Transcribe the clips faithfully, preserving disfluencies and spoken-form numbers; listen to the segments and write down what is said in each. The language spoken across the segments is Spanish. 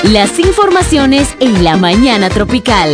Las informaciones en la mañana tropical.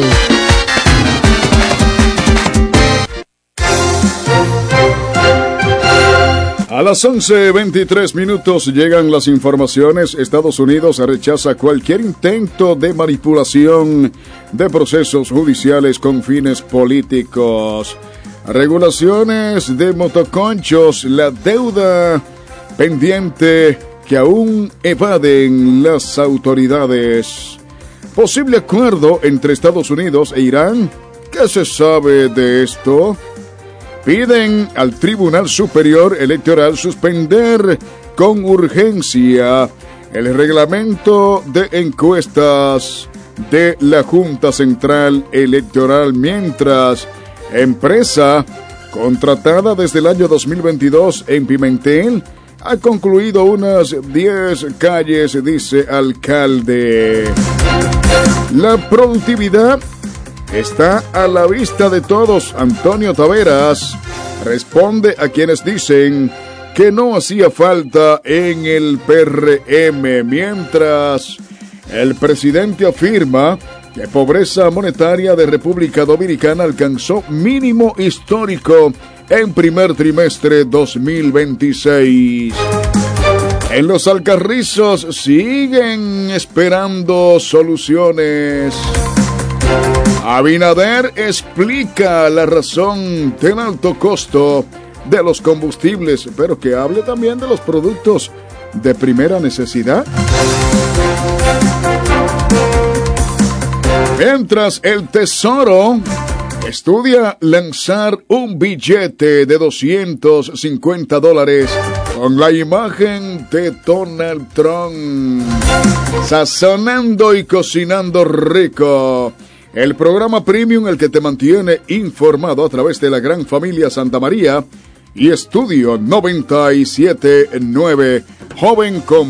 A las once veintitrés minutos llegan las informaciones. Estados Unidos rechaza cualquier intento de manipulación de procesos judiciales con fines políticos. Regulaciones de motoconchos, la deuda pendiente que aún evaden las autoridades. Posible acuerdo entre Estados Unidos e Irán. ¿Qué se sabe de esto? Piden al Tribunal Superior Electoral suspender con urgencia el reglamento de encuestas de la Junta Central Electoral, mientras empresa contratada desde el año dos mil veintidós en Pimentel ha concluido unas diez calles, dice alcalde. La productividad está a la vista de todos. Antonio Taveras responde a quienes dicen que no hacía falta en el P R M, mientras el presidente afirma que pobreza monetaria de República Dominicana alcanzó mínimo histórico en primer trimestre dos mil veintiséis. En los Alcarrizos siguen esperando soluciones. Abinader explica la razón del alto costo de los combustibles, pero que hable también de los productos de primera necesidad. Mientras el Tesoro estudia lanzar un billete de doscientos cincuenta dólares con la imagen de Donald Trump, sazonando y cocinando rico. El programa Premium, el que te mantiene informado a través de la gran familia Santa María y Estudio noventa y siete punto nueve, joven con